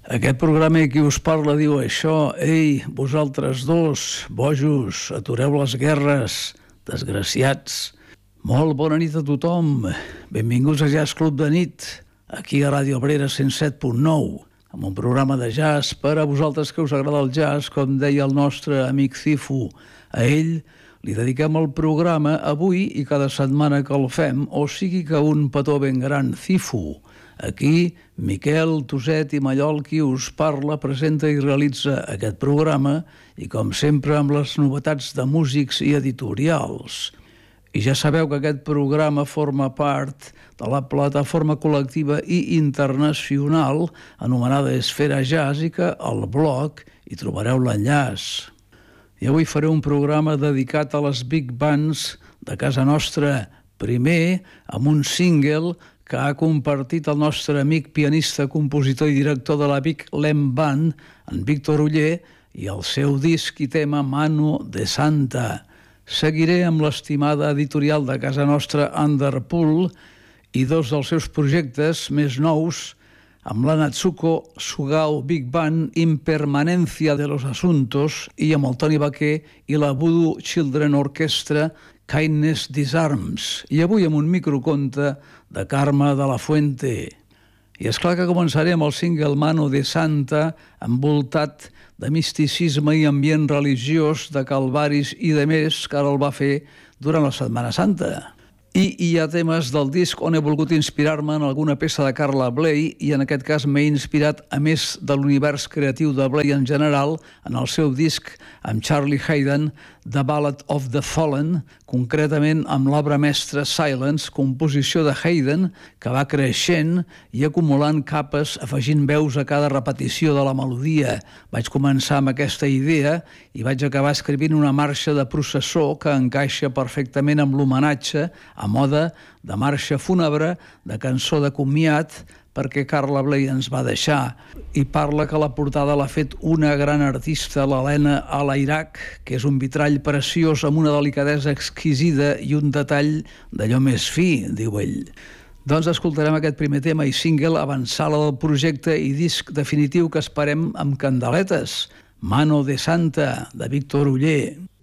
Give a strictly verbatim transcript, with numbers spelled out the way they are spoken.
Aquest programa qui us parla diu això: ei, vosaltres dos, bojos, atureu les guerres, desgraciats. Molt bona nit a tothom, benvinguts a Jazz Club de nit, aquí a Ràdio Abrera cent set punt nou, amb un programa de jazz per a vosaltres que us agrada el jazz, com deia el nostre amic Cifu. A ell li dediquem el programa avui i cada setmana que el fem, o sigui que un petó ben gran, Cifu. Aquí, Miquel Tuset i Mallol, qui us parla, presenta i realitza aquest programa i, com sempre, amb les novetats de músics i editorials. I ja sabeu que aquest programa forma part de la plataforma col·lectiva i internacional anomenada Esfera Jazz i que al blog hi trobareu l'enllaç. I avui faré un programa dedicat a les big bands de casa nostra, primer amb un single que ha compartit el nostre amic pianista, compositor i director de la Big Lem Band, en Víctor Oller, i el seu disc i tema Mano de Santa. Seguiré amb l'estimada editorial de casa nostra, Underpool, i dos dels seus projectes més nous, amb la Natsuko Sugao Big Band, Impermanencia de los Asuntos, i amb el Toni Baquer i la Voodoo Children Orchestra, Kindness Disarms, i avui amb un microconte de Carme de la Fuente. I és clar que començaré amb el single Mano de Santa, envoltat de misticisme i ambient religiós, de calvaris i de més, que ara el va fer durant la Setmana Santa. I hi ha temes del disc on he volgut inspirar-me en alguna peça de Carla Bley, i en aquest cas m'he inspirat, a més de l'univers creatiu de Bley en general, en el seu disc amb Charlie Haydn, The Ballad of the Fallen, concretament amb l'obra mestra Silence, composició de Haydn, que va creixent i acumulant capes, afegint veus a cada repetició de la melodia. Vaig començar amb aquesta idea i vaig acabar escrivint una marxa de processó que encaixa perfectament amb l'homenatge, a moda de marxa fúnebre, de cançó de comiat, perquè Carla Bley ens va deixar. I parla que la portada l'ha fet una gran artista, l'Helena Alairac, que és un vitrall preciós amb una delicadesa exquisida i un detall d'allò més fi, diu ell. Doncs escoltarem aquest primer tema i single, avançada del projecte i disc definitiu que esperem amb candeletes. Mano de Santa, de Víctor Oller.